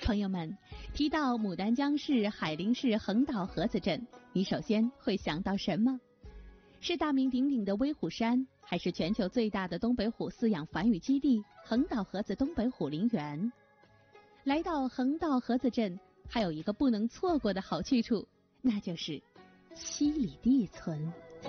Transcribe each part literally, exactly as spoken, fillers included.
朋友们，提到牡丹江市海陵市横岛河子镇，你首先会想到什么？是大名鼎鼎的威虎山，还是全球最大的东北虎饲养繁育基地横岛河子东北虎林园？来到横岛河子镇，还有一个不能错过的好去处，那就是七里地村。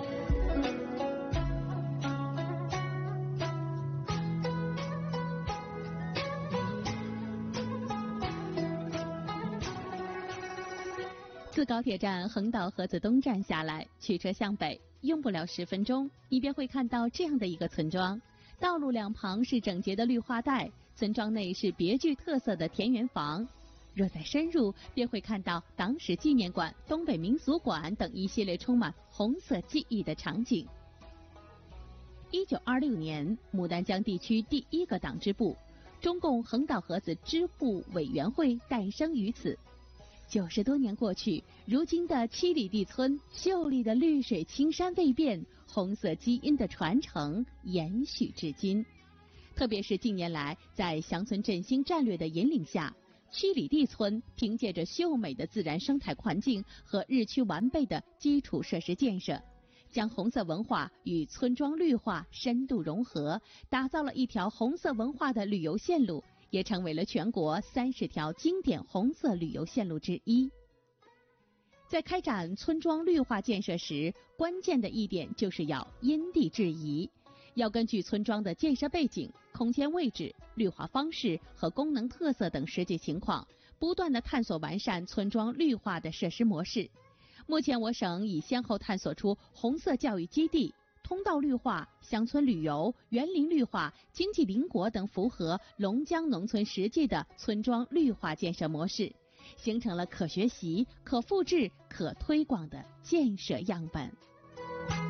自高铁站横岛河子东站下来，取车向北，用不了十分钟，你便会看到这样的一个村庄。道路两旁是整洁的绿化带，村庄内是别具特色的田园房。若再深入，便会看到党史纪念馆、东北民俗馆等一系列充满红色记忆的场景。一九二六年，牡丹江地区第一个党支部——中共横岛河子支部委员会诞生于此。九十多年过去，如今的七里地村，秀丽的绿水青山未变，红色基因的传承延续至今。特别是近年来，在乡村振兴战略的引领下，七里地村凭借着秀美的自然生态环境和日趋完备的基础设施建设，将红色文化与村庄绿化深度融合，打造了一条红色文化的旅游线路，也成为了全国三十条经典红色旅游线路之一。在开展村庄绿化建设时，关键的一点就是要因地制宜，要根据村庄的建设背景、空间位置、绿化方式和功能特色等实际情况，不断地探索完善村庄绿化的设施模式。目前我省已先后探索出红色教育基地、通道绿化、乡村旅游、园林绿化、经济邻国等符合龙江农村实际的村庄绿化建设模式，形成了可学习、可复制、可推广的建设样本。